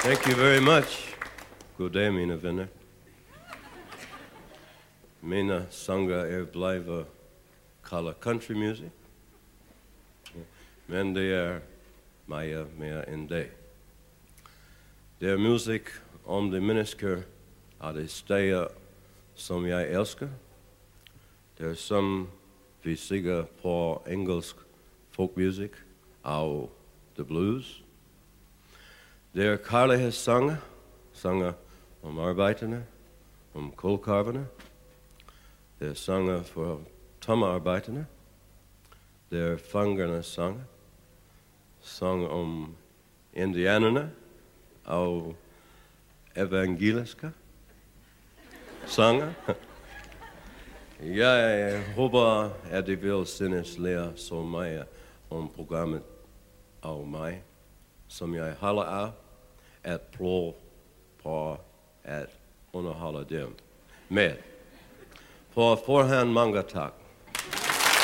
Thank you very much. God dag, mine venner. Mine sanger blijven kalde country music. Men det meer end det. Det er musik om de mennesker af de steder, som jeg elsker. Det er som vi siger på engelsk folkmusik og the blues. Det er kærlighedssange, sange om arbejderne, om kulkarverne. Det er sange for tommearbejderne. Det er fangernes sange, sange om indianerne og evangeliske sange. Jeg håber, at de vil synes lære så meget om programmet og mig, som jeg holder af at prøve på at underholde dem med. På forhånd mange tak.